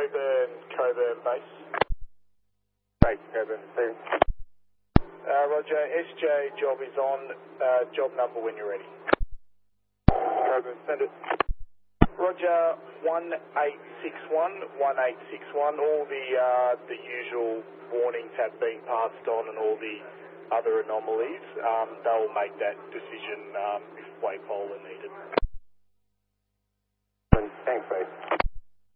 Coburn base. Base, Coburn, see. Roger, SJ job is on, job number when you're ready. Coburn, send it. Roger, 1861, all the usual warnings have been passed on and all the other anomalies. They'll make that decision if Waypole are needed. Thanks, mate.